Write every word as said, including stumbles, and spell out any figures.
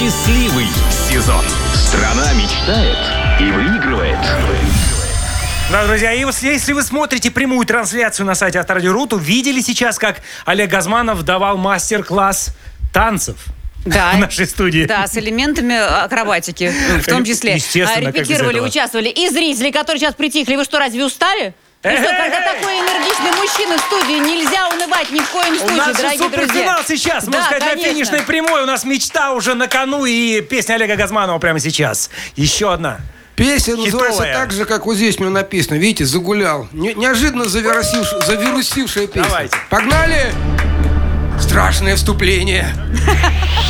счастливый сезон. Страна мечтает и выигрывает. Да, друзья, и если вы смотрите прямую трансляцию на сайте Авторадио.ру, то видели сейчас, как Олег Газманов давал мастер-класс танцев. Да, в нашей студии. Да, с элементами акробатики в том числе. Естественно, репетировали, участвовали. И зрители, которые сейчас притихли, вы что, разве устали? И что, когда такой энергичный мужчина в студии, нельзя унывать ни в коем случае, у нас дорогие друзья. суперфинал сейчас, можно да, сказать, конечно. на финишной прямой. У нас мечта уже на кону, и песня Олега Газманова прямо сейчас. Еще одна. Песня называется Хитовая. так же, как вот здесь у меня написано. Видите, загулял. Не, неожиданно завирусившая, завирусившая песня. Давайте. Погнали! Страшное вступление.